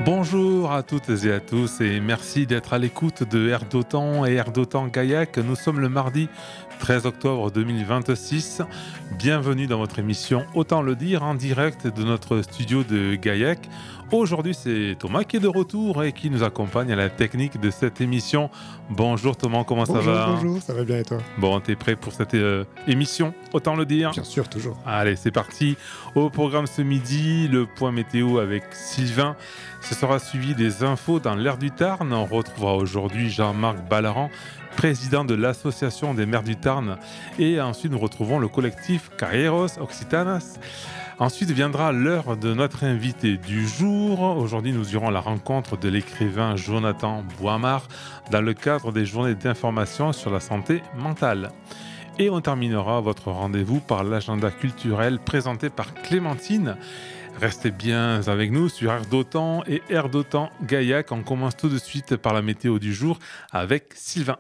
Bonjour à toutes et à tous et merci d'être à l'écoute de Air d'Otan et Air d'Otan Gaillac. Nous sommes le mardi 13 octobre 2026. Bienvenue dans votre émission Autant le dire en direct de notre studio de Gaillac. Aujourd'hui, c'est Thomas qui est de retour et qui nous accompagne à la technique de cette émission. Bonjour Thomas, comment ça Bonjour, va? bonjour, ça va bien et toi? Bon, t'es prêt pour cette émission Autant le dire? Bien sûr, toujours. Allez, c'est parti. Au programme ce midi, le point météo avec Sylvain. Ce sera suivi des infos dans l'air du Tarn. On retrouvera aujourd'hui Jean-Marc Ballaran, président de l'Association des maires du Tarn. Et ensuite, nous retrouvons le collectif Carreros Occitanas. Ensuite viendra l'heure de notre invité du jour. Aujourd'hui, nous irons à la rencontre de l'écrivain Jonathan Boimard dans le cadre des journées d'information sur la santé mentale. Et on terminera votre rendez-vous par l'agenda culturel présenté par Clémentine. Restez bien avec nous sur Air d'Otan et Air d'Otan Gaillac. On commence tout de suite par la météo du jour avec Sylvain.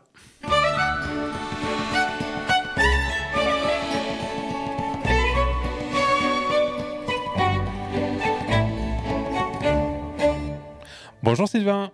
Bonjour Sylvain.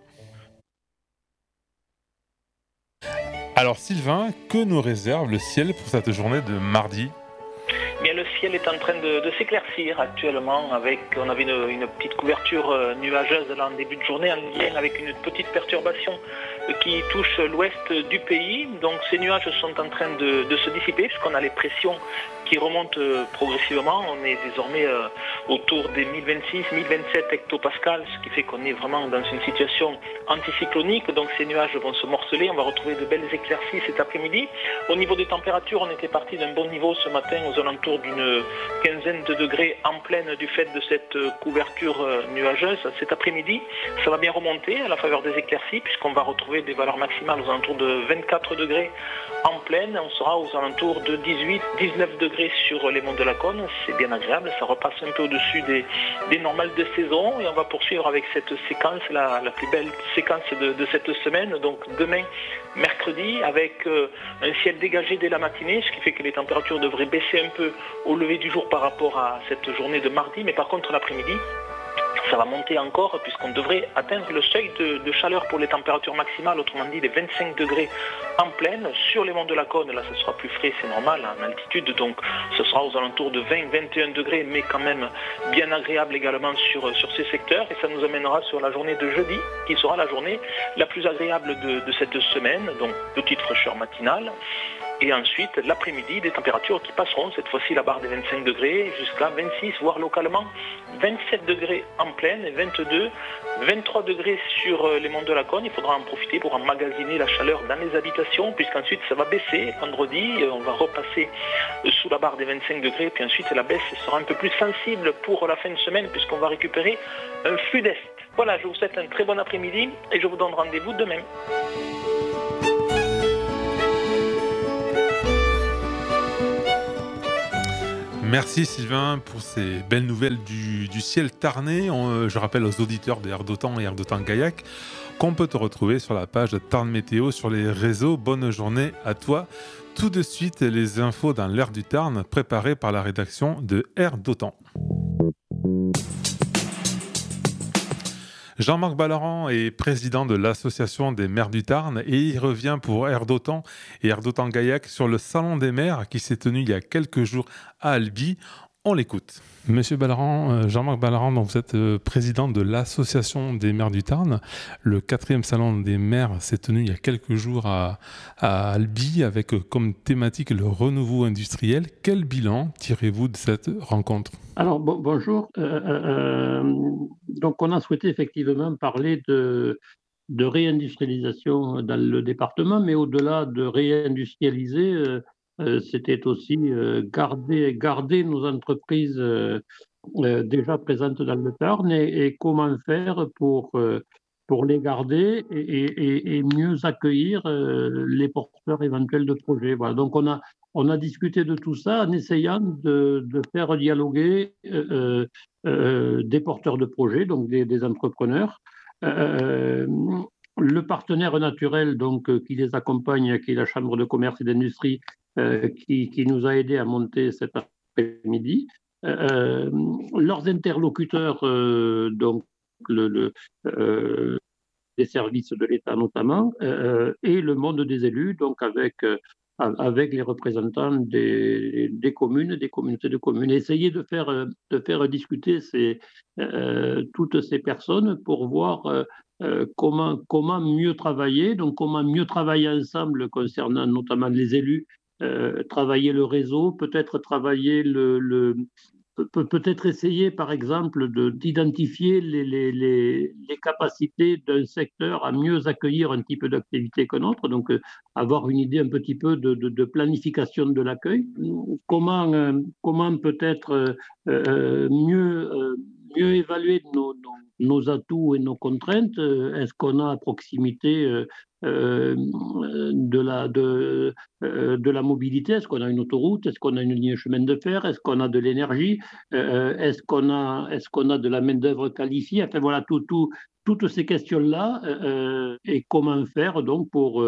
Alors Sylvain, que nous réserve le ciel pour cette journée de mardi ? Bien, le ciel est en train de s'éclaircir actuellement. On avait une petite couverture nuageuse là en début de journée en lien avec une petite perturbation qui touche l'ouest du pays. Donc ces nuages sont en train de se dissiper puisqu'on a les pressions qui remontent progressivement. On est désormais autour des 1026-1027 hectopascales, ce qui fait qu'on est vraiment dans une situation anticyclonique. Donc ces nuages vont se morceler. On va retrouver de belles éclaircies cet après-midi. Au niveau des températures, on était parti d'un bon niveau ce matin aux alentours d'une quinzaine de degrés en pleine du fait de cette couverture nuageuse. Cet après-midi, ça va bien remonter à la faveur des éclaircies puisqu'on va retrouver des valeurs maximales aux alentours de 24 degrés en pleine. On sera aux alentours de 18-19 degrés sur les monts de la Cône. C'est bien agréable, ça repasse un peu au-dessus des normales de saison et on va poursuivre avec cette séquence, la plus belle séquence de cette semaine. Donc demain, mercredi, avec un ciel dégagé dès la matinée, ce qui fait que les températures devraient baisser un peu au lever du jour par rapport à cette journée de mardi, mais par contre l'après-midi, ça va monter encore puisqu'on devrait atteindre le seuil de chaleur pour les températures maximales, autrement dit les 25 degrés en pleine. Sur les monts de la Cône, là ce sera plus frais, c'est normal en altitude, donc ce sera aux alentours de 20-21 degrés, mais quand même bien agréable également sur ces secteurs. Et ça nous amènera sur la journée de jeudi, qui sera la journée la plus agréable de cette semaine, donc petite fraîcheur matinale. Et ensuite, l'après-midi, des températures qui passeront, cette fois-ci la barre des 25 degrés, jusqu'à 26, voire localement 27 degrés en pleine et 22, 23 degrés sur les monts de la Cône. Il faudra en profiter pour emmagasiner la chaleur dans les habitations, puisqu'ensuite ça va baisser. Vendredi, on va repasser sous la barre des 25 degrés, puis ensuite la baisse sera un peu plus sensible pour la fin de semaine, puisqu'on va récupérer un flux d'est. Voilà, je vous souhaite un très bon après-midi et je vous donne rendez-vous demain. Merci Sylvain pour ces belles nouvelles du ciel tarnais. Je rappelle aux auditeurs de Air d'Otan et Air d'Otan Gaillac qu'on peut te retrouver sur la page de Tarn Météo sur les réseaux. Bonne journée à toi. Tout de suite, les infos dans l'air du Tarn préparées par la rédaction de Air d'Otan. Jean-Marc Ballaran est président de l'Association des maires du Tarn et il revient pour Air d'Otan et Air d'Otan Gaillac sur le Salon des maires qui s'est tenu il y a quelques jours à Albi. On l'écoute. Monsieur Ballaran, Jean-Marc Ballaran, donc vous êtes président de l'Association des maires du Tarn. Le 4e Salon des maires s'est tenu il y a quelques jours à Albi avec comme thématique le renouveau industriel. Quel bilan tirez-vous de cette rencontre ? Alors, bonjour. Donc, on a souhaité effectivement parler de réindustrialisation dans le département, mais au-delà de réindustrialiser, c'était aussi garder nos entreprises déjà présentes dans le Tarn et comment faire pour les garder et mieux accueillir les porteurs éventuels de projets. Voilà. Donc, on a discuté de tout ça en essayant de faire dialoguer des porteurs de projets, donc des entrepreneurs. Le partenaire naturel donc, qui les accompagne, qui est la Chambre de commerce et d'industrie, qui nous a aidés à monter cet après-midi. Leurs interlocuteurs donc, des services de l'État notamment, et le monde des élus, donc avec les représentants des communes, des communautés de communes. Essayer de faire discuter toutes ces personnes pour voir comment mieux travailler, donc comment mieux travailler ensemble concernant notamment les élus, travailler le réseau, peut-être travailler peut-être essayer, par exemple, d'identifier les capacités d'un secteur à mieux accueillir un type d'activité qu'un autre, donc avoir une idée un petit peu de planification de l'accueil. Comment peut-être mieux évaluer nos atouts et nos contraintes. Est-ce qu'on a à proximité de la mobilité? Est-ce qu'on a une autoroute? Est-ce qu'on a une ligne de chemin de fer? Est-ce qu'on a de l'énergie? Est-ce qu'on a de la main-d'œuvre qualifiée? Enfin voilà, toutes ces questions-là, et comment faire donc pour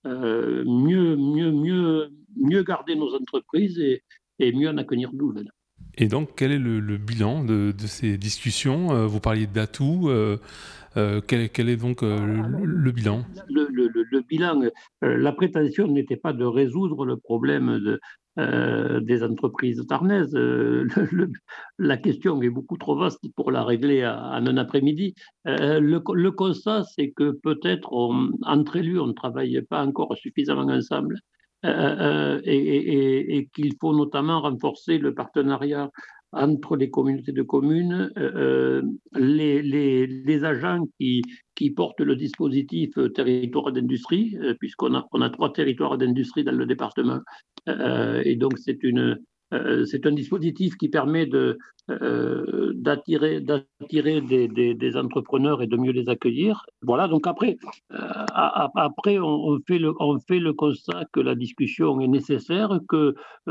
mieux garder nos entreprises et mieux en accueillir de nouvelles. Et donc, quel est le bilan de ces discussions? Vous parliez d'atouts. Quel est donc le bilan? Le bilan, la prétention n'était pas de résoudre le problème des entreprises tarnaises. La question est beaucoup trop vaste pour la régler en un après-midi. Le constat, c'est que peut-être entre élus, on ne travaille pas encore suffisamment ensemble. Et qu'il faut notamment renforcer le partenariat entre les communautés de communes, les agents qui portent le dispositif territoire d'industrie, puisqu'on a 3 territoires d'industrie dans le département. Et donc, c'est un dispositif qui permet d'attirer des entrepreneurs et de mieux les accueillir. Voilà, donc après on fait le constat que la discussion est nécessaire, que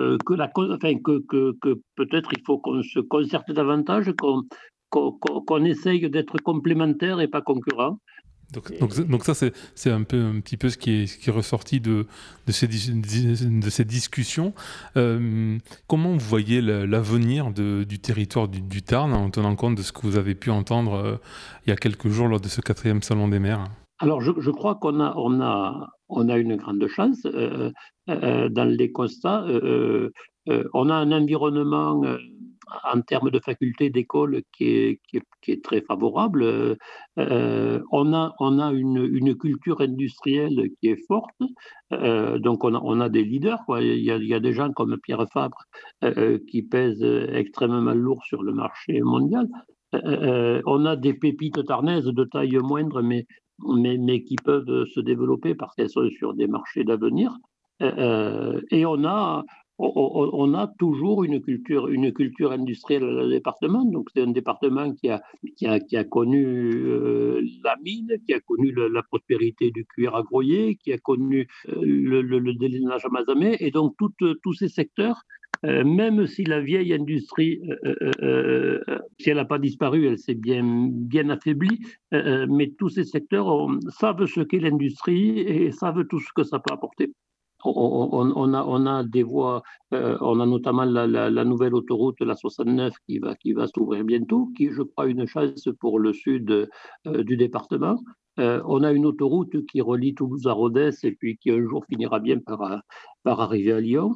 peut-être il faut qu'on se concerte davantage, qu'on essaye d'être complémentaires et pas concurrents. Donc ça, c'est un petit peu ce qui est ressorti de ces discussions. Comment vous voyez l'avenir du territoire du Tarn, en tenant compte de ce que vous avez pu entendre il y a quelques jours lors de ce 4e Salon des maires? Alors, je crois qu'on a une grande chance dans les constats. On a un environnement en termes de facultés d'école qui est très favorable. On a une culture industrielle qui est forte. Donc on a des leaders, quoi. Il y a des gens comme Pierre Fabre qui pèsent extrêmement lourd sur le marché mondial. On a des pépites tarnaises de taille moindre, mais qui peuvent se développer parce qu'elles sont sur des marchés d'avenir. Et on a toujours une culture industrielle dans le département. Donc c'est un département qui a connu la mine, qui a connu la prospérité du cuir à Groyer, qui a connu le délainage à Mazamet. Et donc tous ces secteurs, même si la vieille industrie, si elle n'a pas disparu, elle s'est bien affaiblie, mais tous ces secteurs savent ce qu'est l'industrie et savent tout ce que ça peut apporter. On a des voies, on a notamment la nouvelle autoroute, la 69, qui va s'ouvrir bientôt, qui est, je crois, une chance pour le sud du département. On a une autoroute qui relie Toulouse à Rodez et puis qui un jour finira bien par arriver à Lyon.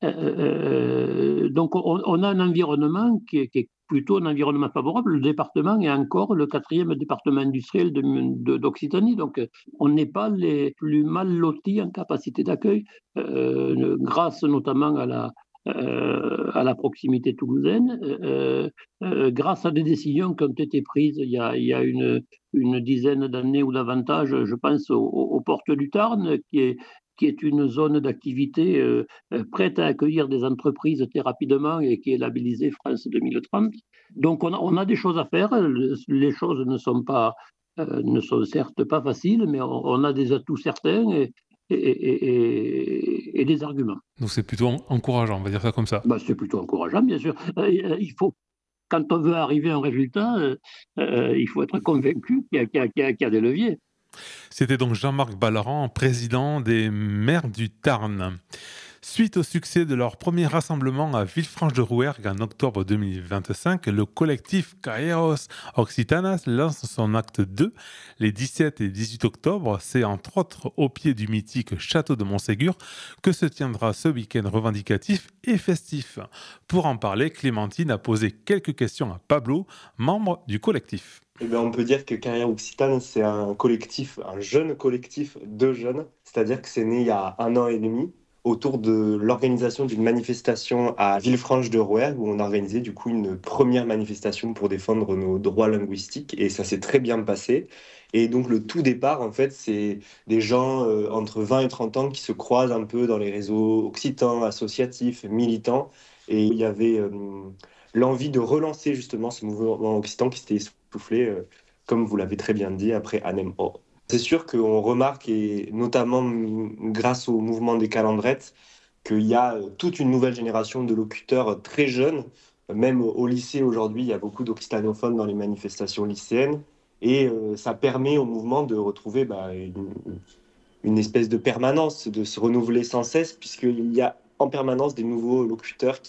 Donc on a un environnement qui est plutôt un environnement favorable. Le département est encore le 4e département industriel d'Occitanie, donc on n'est pas les plus mal lotis en capacité d'accueil, grâce notamment à la proximité toulousaine, grâce à des décisions qui ont été prises il y a une dizaine d'années ou davantage. Je pense aux Portes du Tarn, qui est une zone d'activité prête à accueillir des entreprises très rapidement et qui est labellisée France 2030. Donc on a des choses à faire. Les choses ne sont certes pas faciles, mais on a des atouts certains et des arguments. Donc c'est plutôt encourageant, on va dire ça comme ça. C'est plutôt encourageant, bien sûr. Il faut, quand on veut arriver à un résultat, il faut être convaincu qu'il y a des leviers. C'était donc Jean-Marc Ballaran, président des maires du Tarn. Suite au succès de leur premier rassemblement à Villefranche-de-Rouergue en octobre 2025, le collectif Caeros Occitanas lance son acte 2 les 17 et 18 octobre. C'est entre autres au pied du mythique château de Montségur que se tiendra ce week-end revendicatif et festif. Pour en parler, Clémentine a posé quelques questions à Pablo, membre du collectif. Eh bien, on peut dire que Carrière Occitane, c'est un collectif, un jeune collectif de jeunes, c'est-à-dire que c'est né il y a 1 an et demi autour de l'organisation d'une manifestation à Villefranche-de-Rouergue où on a organisé du coup une première manifestation pour défendre nos droits linguistiques et ça s'est très bien passé. Et donc le tout départ, en fait, c'est des gens entre 20 et 30 ans qui se croisent un peu dans les réseaux occitans, associatifs, militants. Et il y avait l'envie de relancer justement ce mouvement occitan qui s'était essoufflé, comme vous l'avez très bien dit, après Hanem Or. C'est sûr qu'on remarque, et notamment grâce au mouvement des calendrettes, qu'il y a toute une nouvelle génération de locuteurs très jeunes. Même au lycée aujourd'hui, il y a beaucoup d'occitanophones dans les manifestations lycéennes. Et ça permet au mouvement de retrouver une espèce de permanence, de se renouveler sans cesse, puisqu'il y a en permanence des nouveaux locuteurs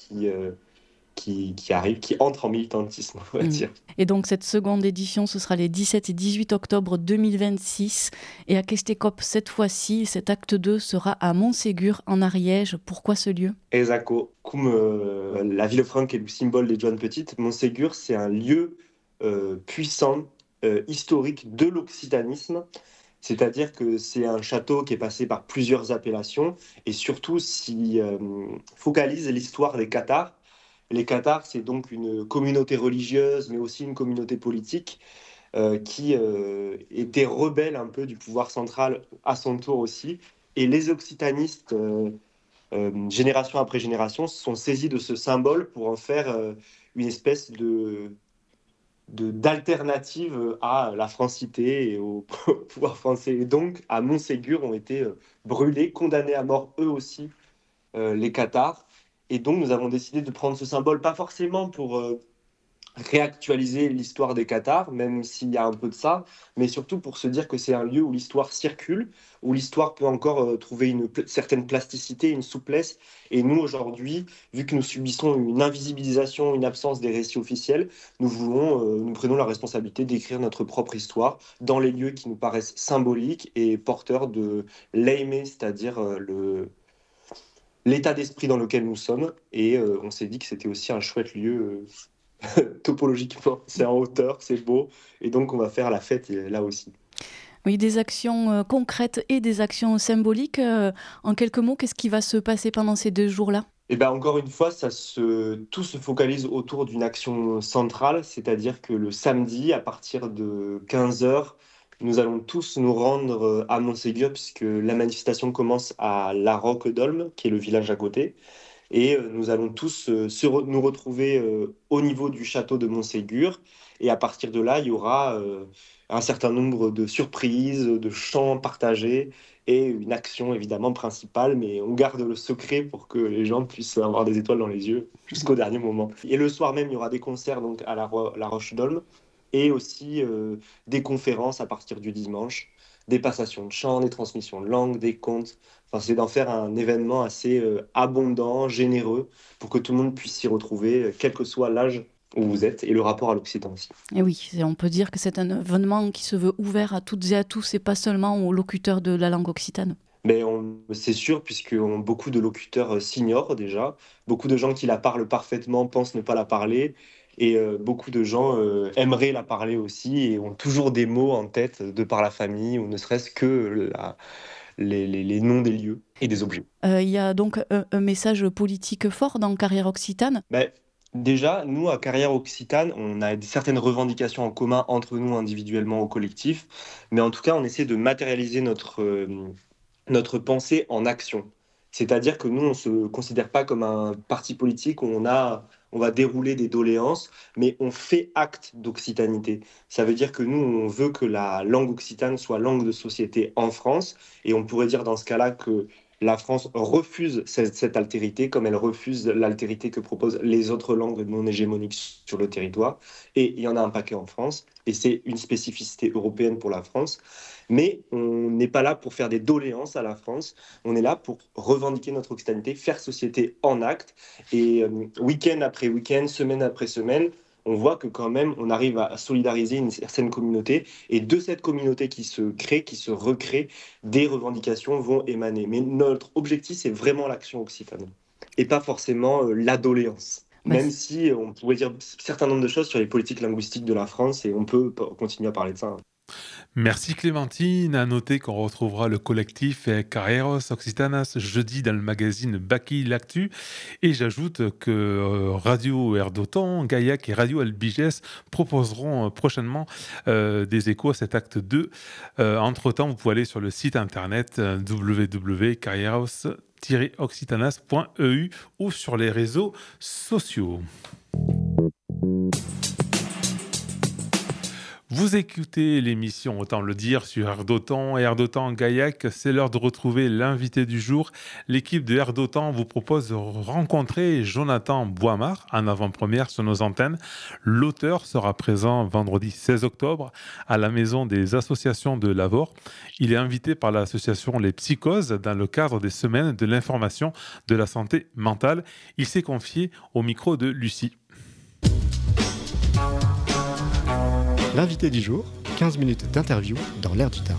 qui arrivent, qui entrent en militantisme, on va dire. Et donc cette seconde édition, ce sera les 17 et 18 octobre 2026. Et à Kestekop, cette fois-ci, cet acte 2 sera à Montségur, en Ariège. Pourquoi ce lieu ? Exacto. Comme la Villefranche est le symbole des Joan Petites, Montségur, c'est un lieu puissant, historique de l'occitanisme. C'est-à-dire que c'est un château qui est passé par plusieurs appellations et surtout s'y focalise l'histoire des Cathares. Les Cathares, c'est donc une communauté religieuse, mais aussi une communauté politique qui était rebelle un peu du pouvoir central à son tour aussi. Et les occitanistes, génération après génération, se sont saisis de ce symbole pour en faire une espèce d'alternative à la francité et au pouvoir français. Et donc, à Montségur, ont été brûlés, condamnés à mort eux aussi, les Cathares. Et donc, nous avons décidé de prendre ce symbole, pas forcément pour réactualiser l'histoire des Cathares, même s'il y a un peu de ça, mais surtout pour se dire que c'est un lieu où l'histoire circule, où l'histoire peut encore trouver une certaine plasticité, une souplesse. Et nous, aujourd'hui, vu que nous subissons une invisibilisation, une absence des récits officiels, nous prenons la responsabilité d'écrire notre propre histoire dans les lieux qui nous paraissent symboliques et porteurs de l'aimer, c'est-à-dire l'état d'esprit dans lequel nous sommes. Et on s'est dit que c'était aussi un chouette lieu topologiquement. C'est en hauteur, c'est beau. Et donc, on va faire la fête là aussi. Oui, des actions concrètes et des actions symboliques. En quelques mots, qu'est-ce qui va se passer pendant ces 2 jours-là ? Et bien, encore une fois, tout se focalise autour d'une action centrale, c'est-à-dire que le samedi, à partir de 15h, nous allons tous nous rendre à Montségur, puisque la manifestation commence à La Roque-d'Olme, qui est le village à côté. Et nous allons tous nous retrouver au niveau du château de Montségur. Et à partir de là, il y aura un certain nombre de surprises, de chants partagés et une action évidemment principale. Mais on garde le secret pour que les gens puissent avoir des étoiles dans les yeux jusqu'au dernier moment. Et le soir même, il y aura des concerts donc, à la Roche-d'Olme et aussi des conférences à partir du dimanche, des passations de chants, des transmissions de langue, des contes. Enfin, c'est d'en faire un événement assez abondant, généreux, pour que tout le monde puisse s'y retrouver, quel que soit l'âge où vous êtes, et le rapport à l'Occitan aussi. Et oui, on peut dire que c'est un événement qui se veut ouvert à toutes et à tous, et pas seulement aux locuteurs de la langue occitane. Mais c'est sûr, puisque beaucoup de locuteurs s'ignorent déjà. Beaucoup de gens qui la parlent parfaitement pensent ne pas la parler. Et beaucoup de gens aimeraient la parler aussi et ont toujours des mots en tête de par la famille, ou ne serait-ce que les noms des lieux et des objets. Il y a donc un message politique fort dans Carrière Occitane. Déjà, nous, à Carrière Occitane, on a certaines revendications en commun entre nous individuellement au collectif, mais en tout cas, on essaie de matérialiser notre pensée en action. C'est-à-dire que nous, on ne se considère pas comme un parti politique où on va dérouler des doléances, mais on fait acte d'occitanité. Ça veut dire que nous, on veut que la langue occitane soit langue de société en France, et on pourrait dire dans ce cas-là que La France refuse cette altérité, comme elle refuse l'altérité que proposent les autres langues non hégémoniques sur le territoire. Et il y en a un paquet en France, et c'est une spécificité européenne pour la France. Mais on n'est pas là pour faire des doléances à la France, on est là pour revendiquer notre occitanité, faire société en actes. Et week-end après week-end, semaine après semaine, on voit que quand même, on arrive à solidariser une certaine communauté. Et de cette communauté qui se crée, qui se recrée, des revendications vont émaner. Mais notre objectif, c'est vraiment l'action occitane. Et pas forcément la doléance. Même si on pourrait dire un certain nombre de choses sur les politiques linguistiques de la France, et on peut continuer à parler de ça. Merci Clémentine. À noter qu'on retrouvera le collectif Carreros Occitanas jeudi dans le magazine Baki L'Actu. Et j'ajoute que Radio Erdotan, Gaillac et Radio Albiges proposeront prochainement des échos à cet acte 2. Entre-temps, vous pouvez aller sur le site internet www.carreros-occitanas.eu ou sur les réseaux sociaux. Vous écoutez l'émission Autant le dire sur Air d'Otan et Air d'Otan Gaillac. C'est l'heure de retrouver l'invité du jour. L'équipe de Air d'Otan vous propose de rencontrer Jonathan Boimard en avant-première sur nos antennes. L'auteur sera présent vendredi 16 octobre à la Maison des associations de Lavore. Il est invité par l'association Les Psychoses dans le cadre des semaines de l'information de la santé mentale. Il s'est confié au micro de Lucie. L'invité du jour, 15 minutes d'interview dans l'air du Tarn.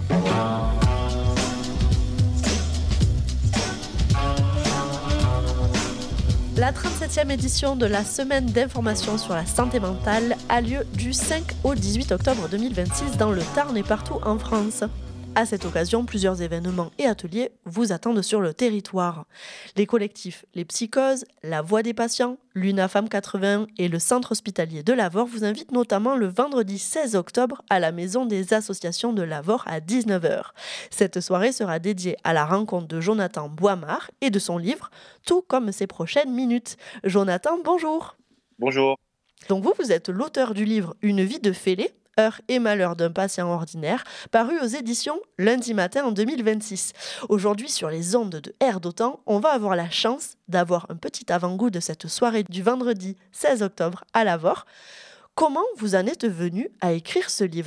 La 37e édition de la semaine d'information sur la santé mentale a lieu du 5 au 18 octobre 2026 dans le Tarn et partout en France. À cette occasion, plusieurs événements et ateliers vous attendent sur le territoire. Les collectifs Les Psychoses, La Voix des patients, l'UNAFAM 80 et le centre hospitalier de Lavore vous invitent notamment le vendredi 16 octobre à la Maison des associations de Lavore à 19h. Cette soirée sera dédiée à la rencontre de Jonathan Boimard et de son livre, tout comme ses prochaines minutes. Jonathan, bonjour. Bonjour. Donc vous êtes l'auteur du livre Une vie de fêlé, Heures et malheurs d'un patient ordinaire, paru aux éditions Lundi Matin en 2026. Aujourd'hui, sur les ondes de Air d'Otan, on va avoir la chance d'avoir un petit avant-goût de cette soirée du vendredi 16 octobre à Lavore. Comment vous en êtes venu à écrire ce livre ?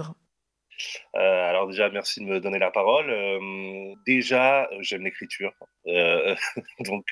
Alors déjà, merci de me donner la parole. Déjà, j'aime l'écriture. Donc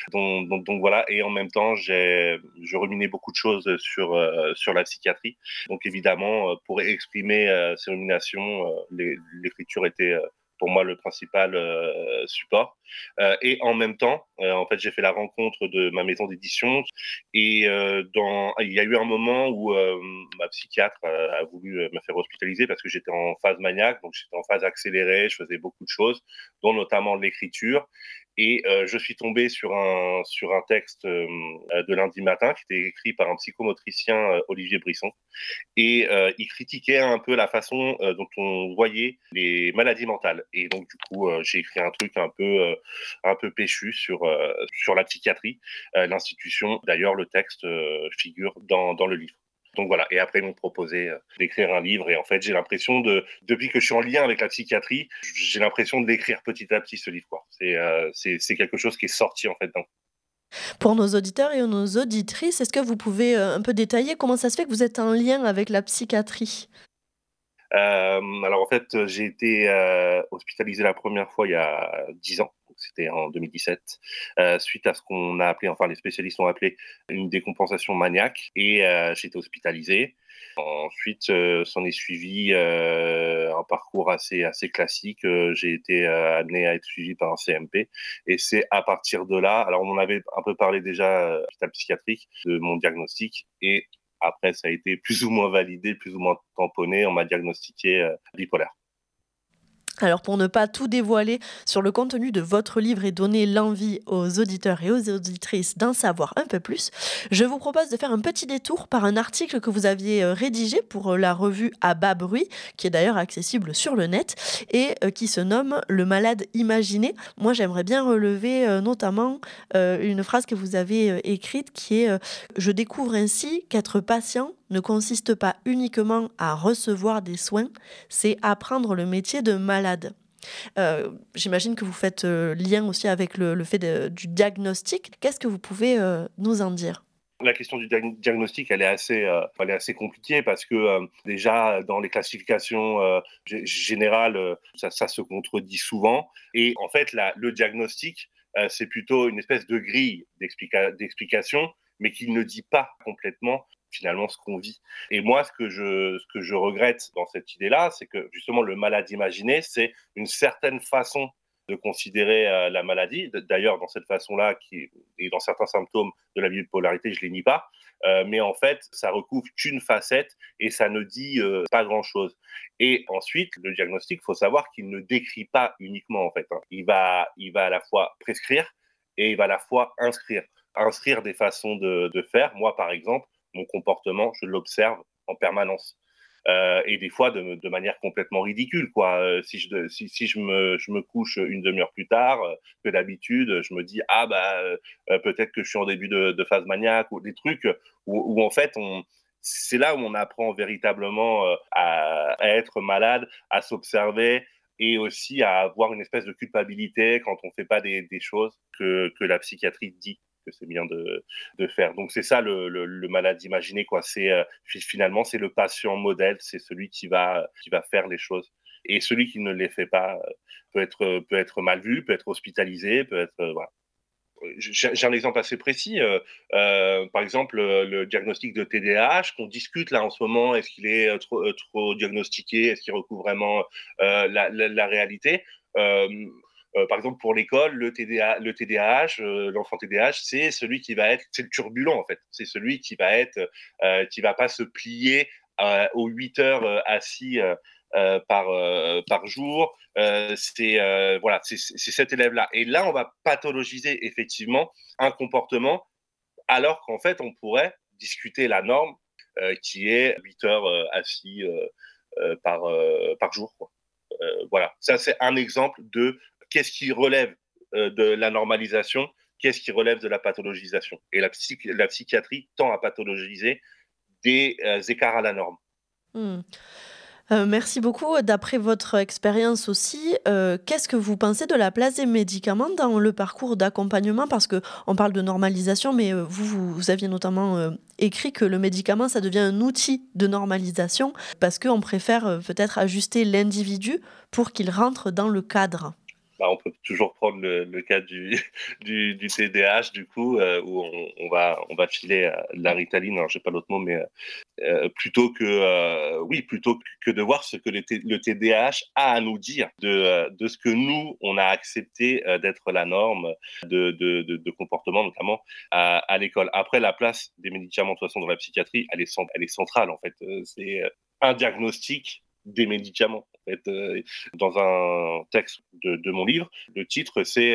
voilà. Et en même temps, je ruminais beaucoup de choses sur la psychiatrie. Donc évidemment, pour exprimer ces ruminations, l'écriture était pour moi le principal support. Et en même temps, en fait, j'ai fait la rencontre de ma maison d'édition et il y a eu un moment où ma psychiatre a voulu me faire hospitaliser parce que j'étais en phase maniaque, donc j'étais en phase accélérée, je faisais beaucoup de choses, dont notamment l'écriture. Et je suis tombé sur un texte de Lundi Matin qui était écrit par un psychomotricien, Olivier Brisson. Et il critiquait un peu la façon dont on voyait les maladies mentales. Et donc, du coup, j'ai écrit un truc un peu péchu sur la psychiatrie, l'institution. D'ailleurs, le texte figure dans le livre. Donc voilà, et après ils m'ont proposé d'écrire un livre et en fait j'ai l'impression depuis que je suis en lien avec la psychiatrie, j'ai l'impression de l'écrire petit à petit ce livre, quoi. C'est quelque chose qui est sorti en fait d'un coup. Pour nos auditeurs et nos auditrices, est-ce que vous pouvez un peu détailler comment ça se fait que vous êtes en lien avec la psychiatrie ? Alors en fait, j'ai été hospitalisé la première fois il y a 10 ans. C'était en 2017, suite à ce qu'on a appelé, enfin les spécialistes ont appelé une décompensation maniaque, et j'ai été hospitalisé. Ensuite, s'en est suivi un parcours assez classique. J'ai été amené à être suivi par un CMP, et c'est à partir de là, alors on en avait un peu parlé déjà à l'hôpital psychiatrique de mon diagnostic, et après ça a été plus ou moins validé, plus ou moins tamponné, on m'a diagnostiqué bipolaire. Alors pour ne pas tout dévoiler sur le contenu de votre livre et donner l'envie aux auditeurs et aux auditrices d'en savoir un peu plus, je vous propose de faire un petit détour par un article que vous aviez rédigé pour la revue À bas bruit, qui est d'ailleurs accessible sur le net et qui se nomme « Le malade imaginé ». Moi j'aimerais bien relever notamment une phrase que vous avez écrite qui est « Je découvre ainsi qu'être patient ne consiste pas uniquement à recevoir des soins, c'est apprendre le métier de malade ». J'imagine que vous faites lien aussi avec le fait du diagnostic. Qu'est-ce que vous pouvez nous en dire? La question du diagnostic, elle est assez compliquée parce que déjà dans les classifications générales, ça se contredit souvent. Et en fait, le diagnostic, c'est plutôt une espèce de grille d'explication, mais qui ne dit pas complètement finalement ce qu'on vit. Et moi, ce que je regrette dans cette idée-là, c'est que justement le malade imaginé, c'est une certaine façon de considérer la maladie. D'ailleurs, dans cette façon-là, et dans certains symptômes de la bipolarité, je ne les nie pas, mais en fait, ça recouvre qu'une facette et ça ne dit pas grand-chose. Et ensuite, le diagnostic, il faut savoir qu'il ne décrit pas uniquement, en fait. Il va à la fois prescrire et il va à la fois inscrire. Inscrire des façons de faire. Moi, par exemple, mon comportement, je l'observe en permanence. Et des fois de manière complètement ridicule, quoi. Si je me couche une demi-heure plus tard que d'habitude, je me dis peut-être que je suis en début de phase maniaque, ou des trucs où en fait c'est là où on apprend véritablement à être malade, à s'observer et aussi à avoir une espèce de culpabilité quand on fait pas des choses que la psychiatrie dit que c'est bien de faire. Donc c'est ça le malade imaginé, quoi. C'est finalement c'est le patient modèle, c'est celui qui va faire les choses. Et celui qui ne les fait pas peut être mal vu, peut être hospitalisé, peut être voilà. J'ai un exemple assez précis. Par exemple, le diagnostic de TDAH qu'on discute là en ce moment, est-ce qu'il est trop diagnostiqué? Est-ce qu'il recouvre vraiment la réalité? Par exemple, pour l'école, le TDAH, l'enfant TDAH, c'est celui qui va être, c'est le turbulent en fait. C'est celui qui va être, qui va pas se plier aux 8 heures assis par jour. Voilà, c'est cet élève-là. Et là, on va pathologiser effectivement un comportement, alors qu'en fait, on pourrait discuter la norme qui est 8 heures assis par jour, quoi. Voilà, ça c'est un exemple de qu'est-ce qui relève de la normalisation, qu'est-ce qui relève de la pathologisation. Et la psychiatrie tend à pathologiser des écarts à la norme. Mmh. Merci beaucoup. D'après votre expérience aussi, qu'est-ce que vous pensez de la place des médicaments dans le parcours d'accompagnement? Parce qu'on parle de normalisation, mais vous aviez notamment écrit que le médicament, ça devient un outil de normalisation parce qu'on préfère peut-être ajuster l'individu pour qu'il rentre dans le cadre. On peut toujours prendre le cas du TDAH, du coup, où on va filer la Ritaline, alors j'ai pas l'autre mot, mais plutôt que de voir ce que le TDAH a à nous dire de ce que nous, on a accepté d'être la norme de comportement, notamment à l'école. Après, la place des médicaments, de toute façon, dans la psychiatrie, elle est centrale, en fait. C'est un diagnostic des médicaments. En fait, dans un texte de mon livre, le titre c'est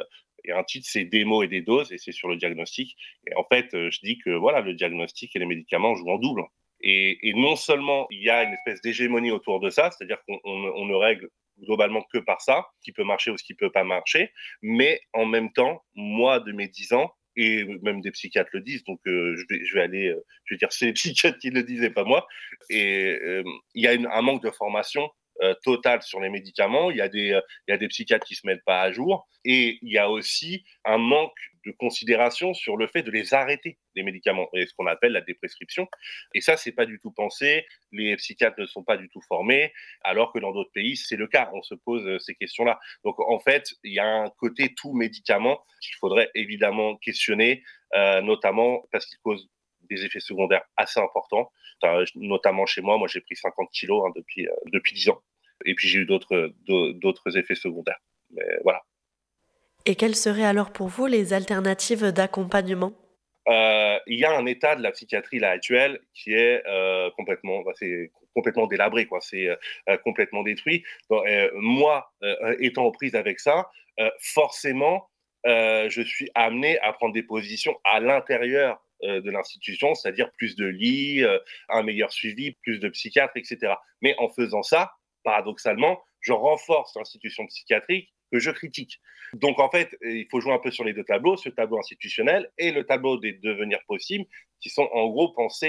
des mots et des doses, et c'est sur le diagnostic. Et en fait, je dis que voilà, le diagnostic et les médicaments jouent en double. Et non seulement il y a une espèce d'hégémonie autour de ça, c'est-à-dire qu'on ne règle globalement que par ça, ce qui peut marcher ou ce qui peut pas marcher, mais en même temps, moi, de mes 10 ans, et même des psychiatres le disent, donc je vais dire c'est les psychiatres qui le disent et pas moi, et il y a un manque de formation totale sur les médicaments, il y a des psychiatres qui se mettent pas à jour, et il y a aussi un manque de considération sur le fait de les arrêter, les médicaments, et ce qu'on appelle la déprescription. Et ça, c'est pas du tout pensé, les psychiatres ne sont pas du tout formés, alors que dans d'autres pays, c'est le cas, on se pose ces questions-là. Donc en fait, il y a un côté tout médicament qu'il faudrait évidemment questionner, notamment parce qu'il cause des effets secondaires assez importants, notamment chez moi j'ai pris 50 kilos depuis 10 ans, et puis j'ai eu d'autres effets secondaires. Mais voilà. Et quelles seraient alors pour vous les alternatives d'accompagnement? Il y a un état de la psychiatrie là actuelle qui est c'est complètement délabré, quoi. C'est complètement détruit. Donc, moi, étant aux prises avec ça, forcément, je suis amené à prendre des positions à l'intérieur de l'institution, c'est-à-dire plus de lits, un meilleur suivi, plus de psychiatres, etc. Mais en faisant ça, paradoxalement, je renforce l'institution psychiatrique que je critique. Donc en fait, il faut jouer un peu sur les deux tableaux, ce tableau institutionnel et le tableau des devenirs possibles, qui sont en gros pensés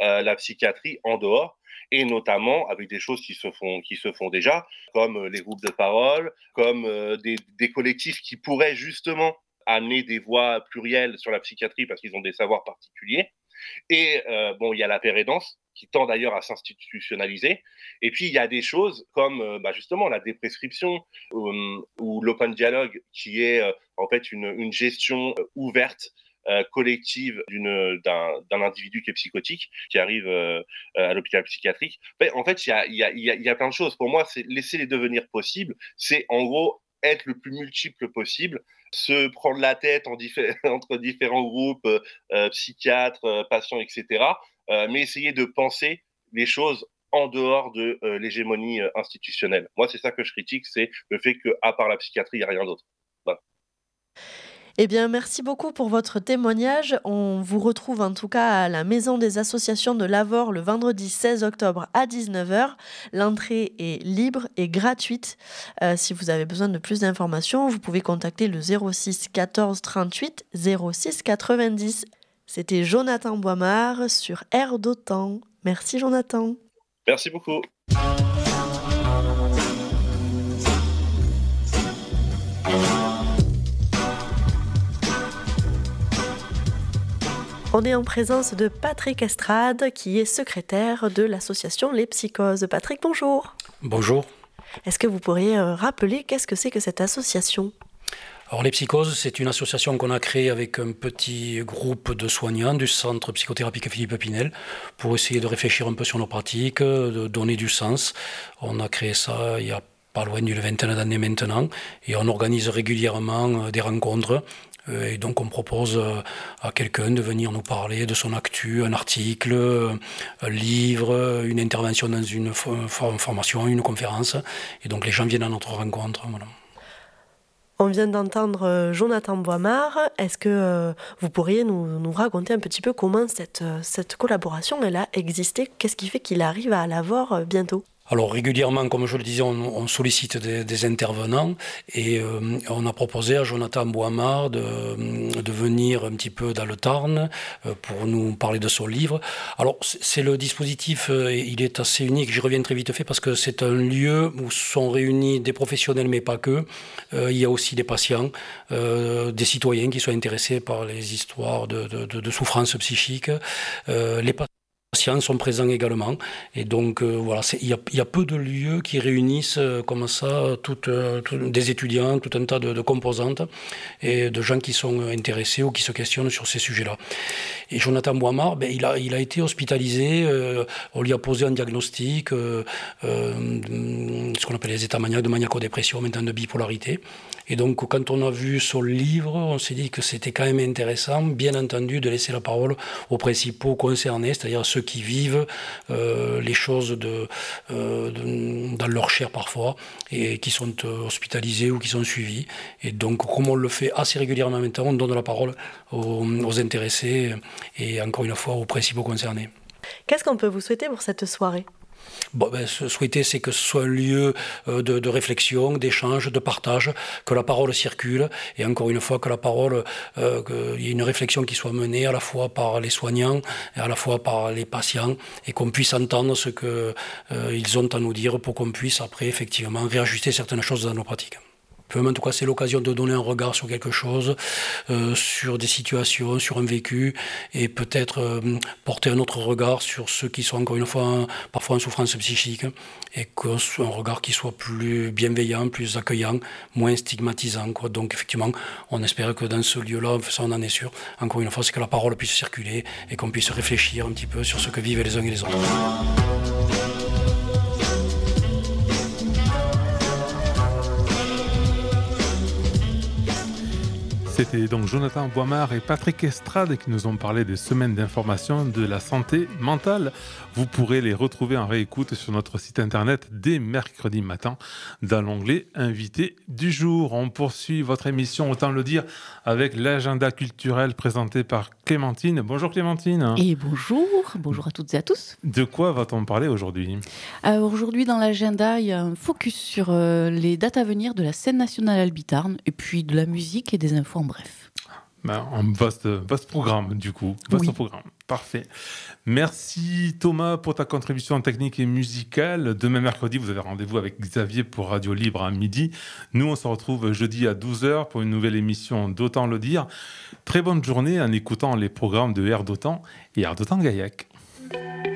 la psychiatrie en dehors, et notamment avec des choses qui se font déjà, comme les groupes de parole, comme des collectifs qui pourraient justement amener des voix plurielles sur la psychiatrie parce qu'ils ont des savoirs particuliers. Et il y a la pérédance qui tend d'ailleurs à s'institutionnaliser. Et puis, il y a des choses comme justement la déprescription ou l'open dialogue qui est en fait une gestion ouverte, collective d'un individu qui est psychotique, qui arrive à l'hôpital psychiatrique. En fait, il y a plein de choses. Pour moi, c'est laisser les devenir possibles. C'est en gros être le plus multiple possible, se prendre la tête entre différents groupes, psychiatres, patients, etc. Mais essayer de penser les choses en dehors de l'hégémonie institutionnelle. Moi, c'est ça que je critique, c'est le fait qu'à part la psychiatrie, il n'y a rien d'autre. Voilà. Eh bien, merci beaucoup pour votre témoignage. On vous retrouve en tout cas à la Maison des associations de Lavore le vendredi 16 octobre à 19h. L'entrée est libre et gratuite. Si vous avez besoin de plus d'informations, vous pouvez contacter le 06 14 38 06 90. C'était Jonathan Boimard sur Air d'Otan. Merci Jonathan. Merci beaucoup. On est en présence de Patrick Estrade, qui est secrétaire de l'association Les Psychoses. Patrick, bonjour. Bonjour. Est-ce que vous pourriez rappeler qu'est-ce que c'est que cette association ? Alors, Les Psychoses, c'est une association qu'on a créée avec un petit groupe de soignants du centre psychothérapeutique Philippe Pinel pour essayer de réfléchir un peu sur nos pratiques, de donner du sens. On a créé ça il y a pas loin d'une vingtaine d'années maintenant et on organise régulièrement des rencontres. Et donc on propose à quelqu'un de venir nous parler de son actu, un article, un livre, une intervention dans une formation, une conférence. Et donc les gens viennent à notre rencontre. Voilà. On vient d'entendre Jonathan Boimard. Est-ce que vous pourriez nous raconter un petit peu comment cette collaboration elle a existé ? Qu'est-ce qui fait qu'il arrive à Lavore bientôt ? Alors régulièrement, comme je le disais, on sollicite des intervenants et on a proposé à Jonathan Boimard de venir un petit peu dans le Tarn pour nous parler de son livre. Alors c'est le dispositif, il est assez unique, j'y reviens très vite fait parce que c'est un lieu où sont réunis des professionnels mais pas que. Il y a aussi des patients, des citoyens qui sont intéressés par les histoires de souffrance psychique. Les patients sont présents également et donc voilà, il y a peu de lieux qui réunissent comme ça des étudiants, tout un tas de composantes et de gens qui sont intéressés ou qui se questionnent sur ces sujets-là. Et Jonathan Boimard, il a été hospitalisé, on lui a posé un diagnostic, ce qu'on appelle les états maniaques, de maniaco-dépression, maintenant de bipolarité. Et donc, quand on a vu son livre, on s'est dit que c'était quand même intéressant, bien entendu, de laisser la parole aux principaux concernés, c'est-à-dire ceux qui vivent les choses dans leur chair parfois, et qui sont hospitalisés ou qui sont suivis. Et donc, comme on le fait assez régulièrement maintenant, on donne la parole aux intéressés et encore une fois aux principaux concernés. Qu'est-ce qu'on peut vous souhaiter pour cette soirée ? Souhaiter, c'est que ce soit un lieu de réflexion, d'échange, de partage, que la parole circule, et encore une fois que la parole, qu'il y ait une réflexion qui soit menée à la fois par les soignants et à la fois par les patients, et qu'on puisse entendre ce qu'ils ont à nous dire pour qu'on puisse après effectivement réajuster certaines choses dans nos pratiques. En tout cas, c'est l'occasion de donner un regard sur quelque chose, sur des situations, sur un vécu, et peut-être porter un autre regard sur ceux qui sont, encore une fois, parfois en souffrance psychique, et un regard qui soit plus bienveillant, plus accueillant, moins stigmatisant. Donc, effectivement, on espère que dans ce lieu-là, ça on en est sûr, encore une fois, c'est que la parole puisse circuler et qu'on puisse réfléchir un petit peu sur ce que vivent les uns et les autres. C'était donc Jonathan Boimard et Patrick Estrade qui nous ont parlé des semaines d'information de la santé mentale. Vous pourrez les retrouver en réécoute sur notre site internet dès mercredi matin dans l'onglet Invités du jour. On poursuit votre émission, autant le dire, avec l'agenda culturel présenté par Clémentine. Bonjour Clémentine. Et bonjour à toutes et à tous. De quoi va-t-on parler aujourd'hui ? Aujourd'hui dans l'agenda, il y a un focus sur les dates à venir de la scène nationale Albitarn et puis de la musique et des infos en bref. Un vaste programme, du coup. Vaste programme. Parfait. Merci Thomas pour ta contribution technique et musicale. Demain mercredi, vous avez rendez-vous avec Xavier pour Radio Libre à midi. Nous, on se retrouve jeudi à 12h pour une nouvelle émission d'Autant le dire. Très bonne journée en écoutant les programmes de Air d'Autant et Air d'Autant Gaillac.